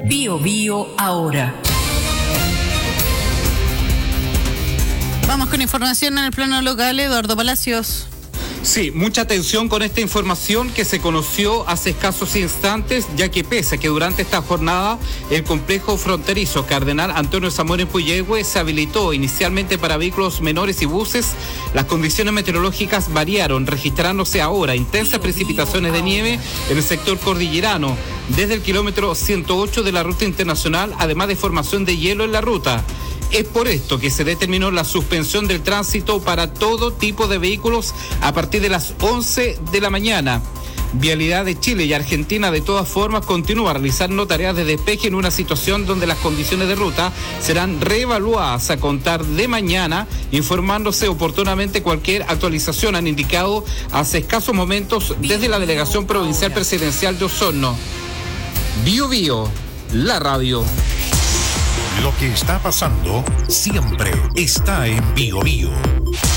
Bio Bio ahora. Vamos con información en el plano local, Eduardo Palacios. Sí, mucha atención con esta información que se conoció hace escasos instantes, ya que pese a que durante esta jornada el complejo fronterizo Cardenal Antonio Zamora en Puyehue se habilitó inicialmente para vehículos menores y buses, las condiciones meteorológicas variaron, registrándose ahora intensas precipitaciones de nieve en el sector cordillerano, desde el kilómetro 108 de la ruta internacional, además de formación de hielo en la ruta. Es por esto que se determinó la suspensión del tránsito para todo tipo de vehículos a partir de las 11 de la mañana. Vialidad de Chile y Argentina de todas formas continúa realizando tareas de despeje en una situación donde las condiciones de ruta serán reevaluadas a contar de mañana, informándose oportunamente cualquier actualización, han indicado hace escasos momentos desde la Delegación Provincial Presidencial de Osorno. Bio Bio, la radio. Lo que está pasando siempre está en Bio Bio.